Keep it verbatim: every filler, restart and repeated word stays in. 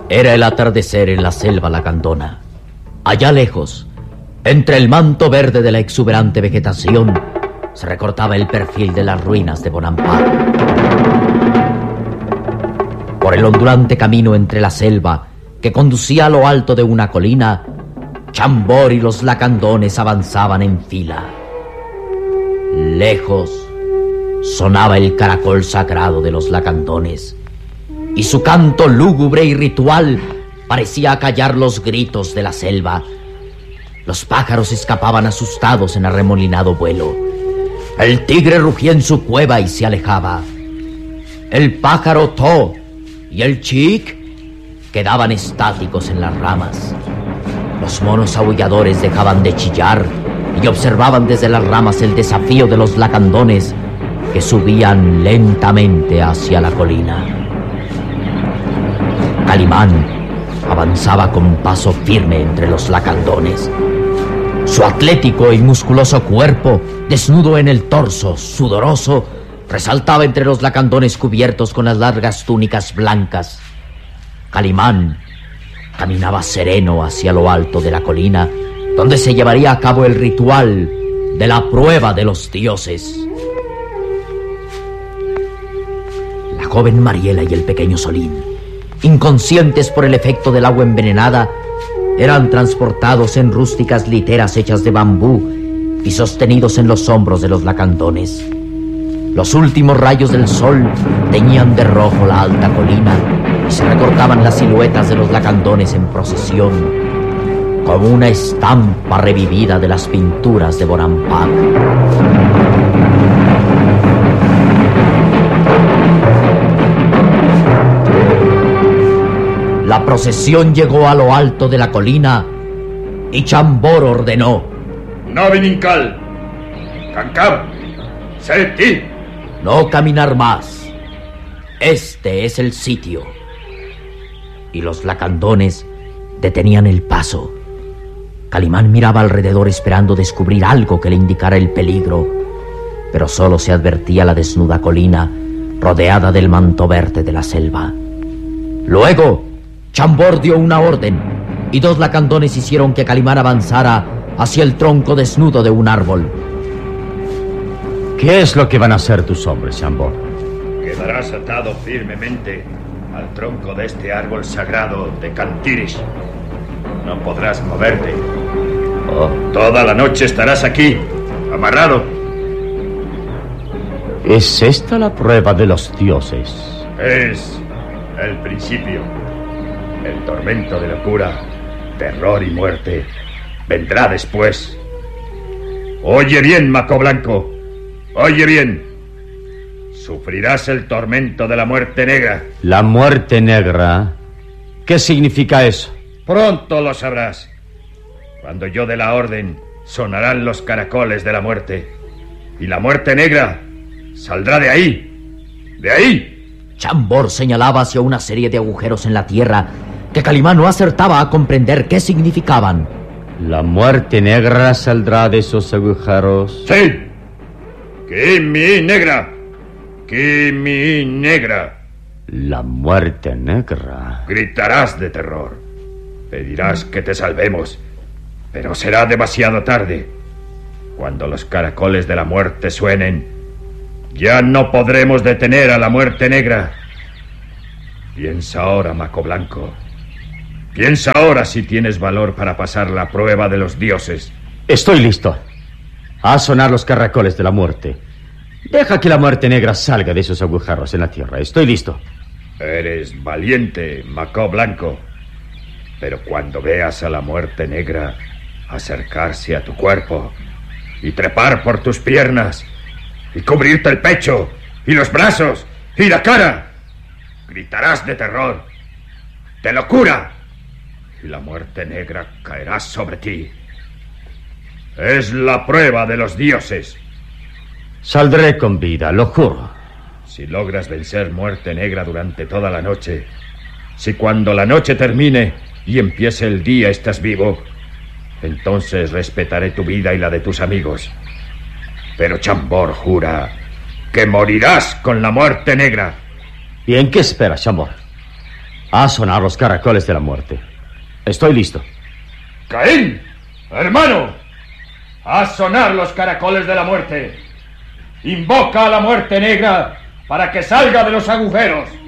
Era el atardecer en la selva lacandona. Allá lejos, entre el manto verde de la exuberante vegetación, se recortaba el perfil de las ruinas de Bonampak. Por el ondulante camino entre la selva que conducía a lo alto de una colina, Chambord y los lacandones avanzaban en fila. Lejos sonaba el caracol sagrado de los lacandones, y su canto lúgubre y ritual parecía acallar los gritos de la selva. Los pájaros escapaban asustados en arremolinado vuelo. El tigre rugía en su cueva y se alejaba. El pájaro To y el chic quedaban estáticos en las ramas. Los monos aulladores dejaban de chillar y observaban desde las ramas el desafío de los lacandones que subían lentamente hacia la colina. Calimán avanzaba con paso firme entre los lacandones. Su atlético y musculoso cuerpo, desnudo en el torso, sudoroso, resaltaba entre los lacandones cubiertos con las largas túnicas blancas. Calimán caminaba sereno hacia lo alto de la colina, donde se llevaría a cabo el ritual de la prueba de los dioses. La joven Mariela y el pequeño Solín, inconscientes por el efecto del agua envenenada, eran transportados en rústicas literas hechas de bambú y sostenidos en los hombros de los lacandones. Los últimos rayos del sol teñían de rojo la alta colina y se recortaban las siluetas de los lacandones en procesión, como una estampa revivida de las pinturas de Bonampak. La procesión llegó a lo alto de la colina y Chambord ordenó: No vininkal, Cancab, Seti. No caminar más. Este es el sitio. Y los lacandones detenían el paso. Calimán miraba alrededor esperando descubrir algo que le indicara el peligro, pero solo se advertía la desnuda colina rodeada del manto verde de la selva. Luego Chambord dio una orden y dos lacandones hicieron que Calimán avanzara hacia el tronco desnudo de un árbol. ¿Qué es lo que van a hacer tus hombres, Chambord? Quedarás atado firmemente al tronco de este árbol sagrado de Cantirish. No podrás moverte. Oh. Toda la noche estarás aquí, amarrado. ¿Es esta la prueba de los dioses? Es el principio. El tormento de locura, terror y muerte vendrá después. Oye bien, Maco Blanco. Oye bien. Sufrirás el tormento de la muerte negra. ¿La muerte negra? ¿Qué significa eso? Pronto lo sabrás. Cuando yo dé la orden, sonarán los caracoles de la muerte. Y la muerte negra saldrá de ahí. ¡De ahí! Chambord señalaba hacia una serie de agujeros en la tierra que Calimán no acertaba a comprender qué significaban. ¿La muerte negra saldrá de esos agujeros? ¡Sí! ¡Kimi negra! ¡Kimi negra! La muerte negra. Gritarás de terror. Pedirás que te salvemos, pero será demasiado tarde. Cuando los caracoles de la muerte suenen, ya no podremos detener a la muerte negra. Piensa ahora, Maco Blanco. Piensa ahora si tienes valor para pasar la prueba de los dioses. Estoy listo. A sonar los caracoles de la muerte. Deja que la muerte negra salga de esos agujeros en la tierra. Estoy listo. Eres valiente, Maco Blanco. Pero cuando veas a la muerte negra acercarse a tu cuerpo y trepar por tus piernas y cubrirte el pecho y los brazos y la cara, gritarás de terror, de locura, y la muerte negra caerá sobre ti. Es la prueba de los dioses. Saldré con vida, lo juro. Si logras vencer muerte negra durante toda la noche, si cuando la noche termine y empiece el día estás vivo, entonces respetaré tu vida y la de tus amigos. Pero Chambord jura que morirás con la muerte negra. Bien, ¿qué esperas, Chambord? A sonar los caracoles de la muerte. Estoy listo. Caín, hermano, a sonar los caracoles de la muerte. Invoca a la muerte negra para que salga de los agujeros.